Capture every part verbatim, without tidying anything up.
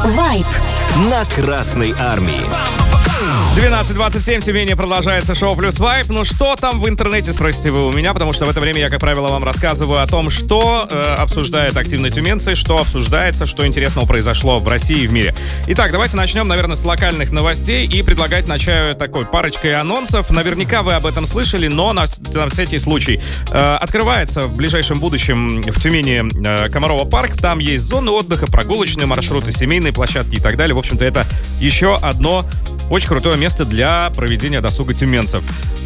Вайб на Красной Армии. двенадцать двадцать семь, Тюмени, продолжается шоу «Плюс Вайб». Ну что там в интернете, спросите вы у меня, потому что в это время я, как правило, вам рассказываю о том, что э, обсуждают активно тюменцы, что обсуждается, что интересного произошло в России и в мире. Итак, давайте начнем, наверное, с локальных новостей и предлагать начать такой парочкой анонсов. Наверняка вы об этом слышали, но на, на всякий случай. Э, открывается в ближайшем будущем в Тюмени э, Комарова парк. Там есть зоны отдыха, прогулочные маршруты, семейные площадки и так далее. В общем-то, это еще одно очень крутое место для проведения досуга тюменцев.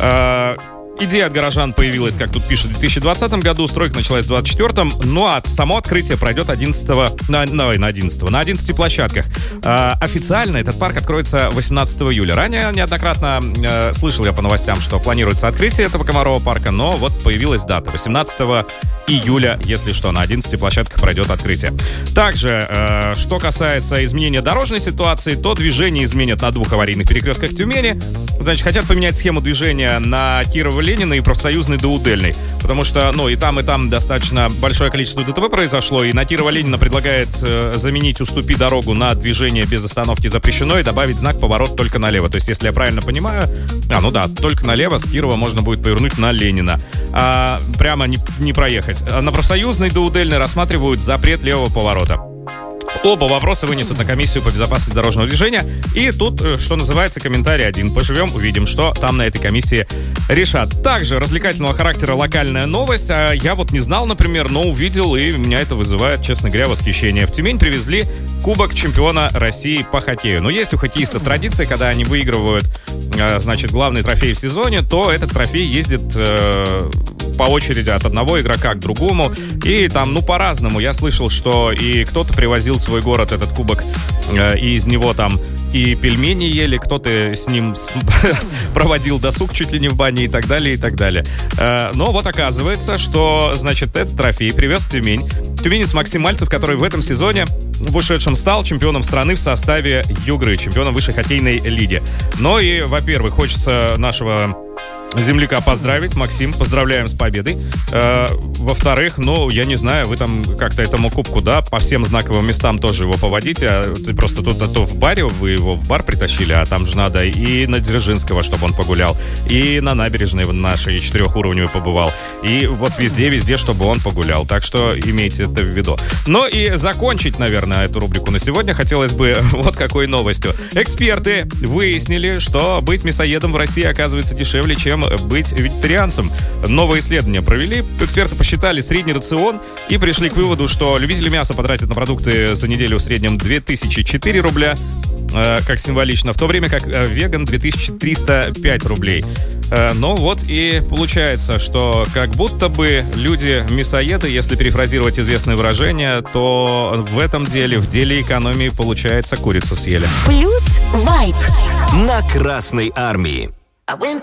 Э, идея от горожан появилась, как тут пишут, в две тысячи двадцатом году, стройка началась в двадцать четвёртом, ну а само открытие пройдет одиннадцатого, на, на, на одиннадцатого, на одиннадцати площадках. Э, официально этот парк откроется восемнадцатого июля. Ранее неоднократно э, слышал я по новостям, что планируется открытие этого Комарова парка, но вот появилась дата, восемнадцатого июля, если что, на одиннадцати площадках пройдет открытие. Также, э, что касается изменения дорожной ситуации, то движение изменят на двух аварийных перекрестках Тюмени. Значит, хотят поменять схему движения на Кирова-Ленина и Профсоюзный до Удельной. Потому что, ну, и там, и там достаточно большое количество ДТП произошло, и на Кирова-Ленина предлагает э, заменить «Уступи дорогу» на «Движение без остановки запрещено» и добавить знак «Поворот только налево». То есть, если я правильно понимаю, а, ну да, только налево, с Кирова можно будет повернуть на Ленина. А, прямо не, не проехать. На Профсоюзной до Удельной рассматривают запрет левого поворота. Оба вопроса вынесут на комиссию по безопасности дорожного движения. И тут, что называется, комментарий один. Поживем, увидим, что там на этой комиссии решат. Также развлекательного характера локальная новость. Я вот не знал, например, но увидел, и меня это вызывает, честно говоря, восхищение. В Тюмень привезли Кубок чемпиона России по хоккею. Но есть у хоккеистов традиция, когда они выигрывают, значит, главный трофей в сезоне, то этот трофей ездит э, по очереди от одного игрока к другому. И там, ну, по-разному. Я слышал, что и кто-то привозил в свой город этот кубок, э, и из него там и пельмени ели, кто-то с ним проводил досуг чуть ли не в бане и так далее, и так далее. Э, но вот оказывается, что, значит, этот трофей привез в Тюмень тюменец Максим Мальцев, который в этом сезоне в ушедшем стал чемпионом страны в составе Югры, чемпионом высшей хоккейной лиги. Но и, во-первых, хочется нашего земляка поздравить. Максим, поздравляем с победой. Э, во-вторых, ну, я не знаю, вы там как-то этому кубку, да, по всем знаковым местам тоже его поводите. А ты просто тут, а то в баре, вы его в бар притащили, а там же надо и на Дзержинского, чтобы он погулял, и на набережной нашей четырехуровневой побывал, и вот везде-везде, чтобы он погулял. Так что имейте это в виду. Ну и закончить, наверное, эту рубрику на сегодня хотелось бы вот какой новостью. Эксперты выяснили, что быть мясоедом в России оказывается дешевле, чем быть вегетарианцем. Новое исследование провели. Эксперты посчитали средний рацион и пришли к выводу, что любители мяса потратят на продукты за неделю в среднем две тысячи четыре рубля, э, как символично, в то время как э, веган две тысячи триста пять рублей. Э, но вот и получается, что как будто бы люди мясоеды, если перефразировать известное выражение, то в этом деле, в деле экономии, получается, курицу съели. Плюс Вайб на Красной Армии.